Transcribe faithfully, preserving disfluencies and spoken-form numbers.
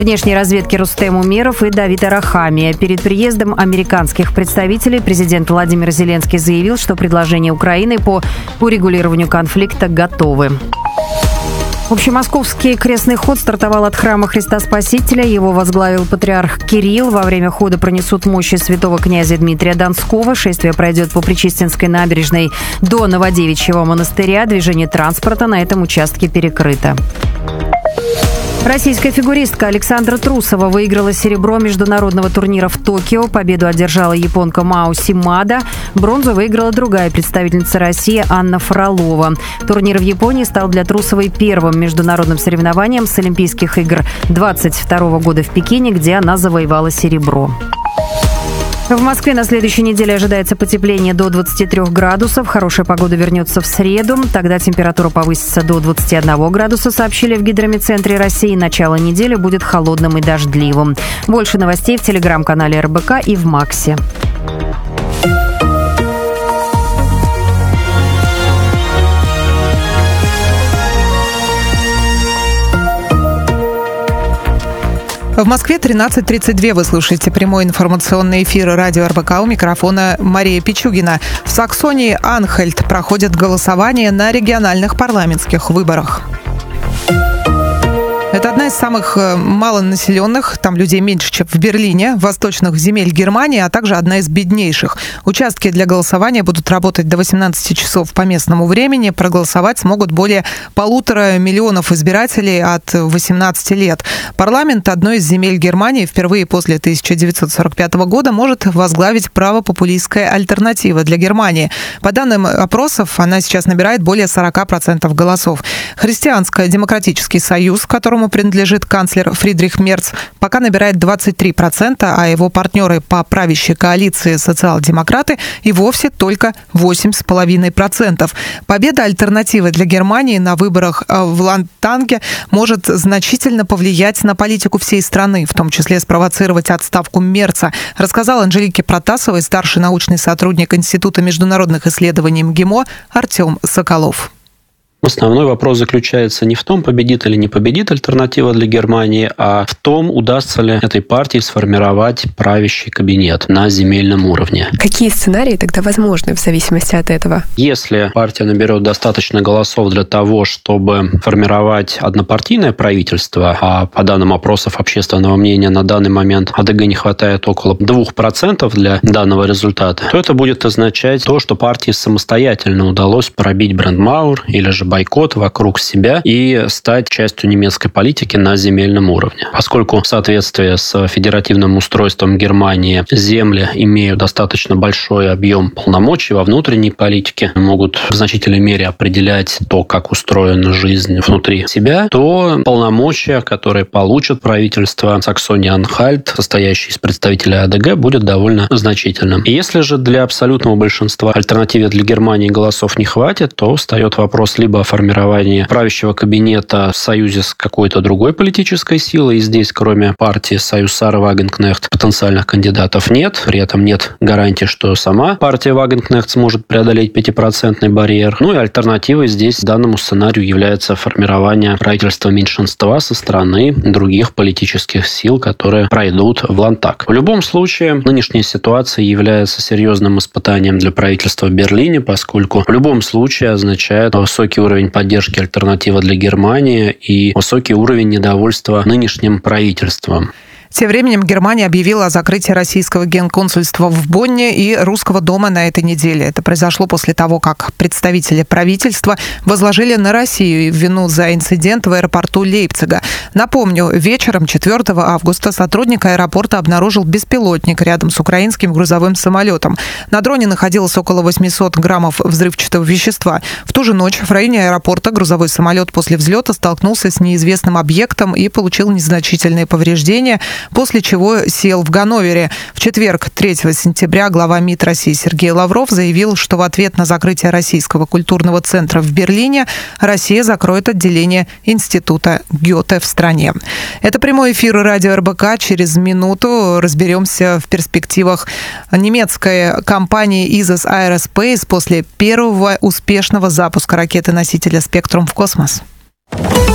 Внешней разведки Рустем Умеров и Давид Арахамия. Перед приездом американских представителей президент Владимир Зеленский заявил, что предложения Украины по урегулированию конфликта готовы. Общемосковский крестный ход стартовал от храма Христа Спасителя. Его возглавил патриарх Кирилл. Во время хода пронесут мощи святого князя Дмитрия Донского. Шествие пройдет по Пречистинской набережной до Новодевичьего монастыря. Движение транспорта на этом участке перекрыто. Российская фигуристка Александра Трусова выиграла серебро международного турнира в Токио. Победу одержала японка Мао Симада. Бронзу выиграла другая представительница России Анна Фролова. Турнир в Японии стал для Трусовой первым международным соревнованием с Олимпийских игр двадцать второго года в Пекине, где она завоевала серебро. В Москве на следующей неделе ожидается потепление до двадцати трёх градусов. Хорошая погода вернется в среду. Тогда температура повысится до двадцати одного градуса, сообщили в Гидрометцентре России. Начало недели будет холодным и дождливым. Больше новостей в телеграм-канале эр бэ ка и в Максе. В Москве тринадцать тридцать два. Вы слушаете прямой информационный эфир радио эр бэ ка. У микрофона Мария Пичугина. В Саксонии-Анхальт проходит голосование на региональных парламентских выборах. Это одна из самых малонаселенных, там людей меньше, чем в Берлине, восточных земель Германии, а также одна из беднейших. Участки для голосования будут работать до восемнадцати часов по местному времени. Проголосовать смогут более полутора миллионов избирателей от восемнадцати лет. Парламент одной из земель Германии впервые после тысяча девятьсот сорок пятого года может возглавить правопопулистская альтернатива для Германии. По данным опросов, она сейчас набирает более сорока процентов голосов. Христианско-демократический союз, которому принадлежит канцлер Фридрих Мерц, пока набирает двадцать три процента, а его партнеры по правящей коалиции социал-демократы и вовсе только восемь целых пять десятых процента. Победа альтернативы для Германии на выборах в Ландтаге может значительно повлиять на политику всей страны, в том числе спровоцировать отставку Мерца, рассказал Анжелике Протасовой старший научный сотрудник Института международных исследований эм гэ и эм о Артем Соколов. Основной вопрос заключается не в том, победит или не победит альтернатива для Германии, а в том, удастся ли этой партии сформировать правящий кабинет на земельном уровне. Какие сценарии тогда возможны в зависимости от этого? Если партия наберет достаточно голосов для того, чтобы формировать однопартийное правительство, а по данным опросов общественного мнения на данный момент а дэ гэ не хватает около двух процентов для данного результата, то это будет означать то, что партии самостоятельно удалось пробить брандмаур или же бойкот вокруг себя и стать частью немецкой политики на земельном уровне. Поскольку в соответствии с федеративным устройством Германии земли имеют достаточно большой объем полномочий во внутренней политике, могут в значительной мере определять то, как устроена жизнь внутри себя, то полномочия, которые получат правительство Саксонии-Анхальт, состоящее из представителей а дэ гэ, будет довольно значительным. И если же для абсолютного большинства альтернативе для Германии голосов не хватит, то встает вопрос либо о формировании правящего кабинета в союзе с какой-то другой политической силой. И здесь, кроме партии Союз Сары Вагенкнехт, потенциальных кандидатов нет. При этом нет гарантии, что сама партия Вагенкнехт сможет преодолеть пятипроцентный барьер. Ну и альтернативой здесь данному сценарию является формирование правительства меньшинства со стороны других политических сил, которые пройдут в Ландтаг. В любом случае, нынешняя ситуация является серьезным испытанием для правительства в Берлине, поскольку в любом случае означает высокий уровень поддержки альтернативы для Германии и высокий уровень недовольства нынешним правительством. Тем временем Германия объявила о закрытии российского генконсульства в Бонне и Русского дома на этой неделе. Это произошло после того, как представители правительства возложили на Россию вину за инцидент в аэропорту Лейпцига. Напомню, вечером четвёртого августа сотрудник аэропорта обнаружил беспилотник рядом с украинским грузовым самолетом. На дроне находилось около восемьсот граммов взрывчатого вещества. В ту же ночь в районе аэропорта грузовой самолет после взлета столкнулся с неизвестным объектом и получил незначительные повреждения, после чего сел в Ганновере. В четверг, третьего сентября, глава МИД России Сергей Лавров заявил, что в ответ на закрытие Российского культурного центра в Берлине Россия закроет отделение Института Гёте в стране. Это прямой эфир радио эр бэ ка. Через минуту разберемся в перспективах немецкой компании Isas Aerospace после первого успешного запуска ракеты-носителя «Спектрум» в космос.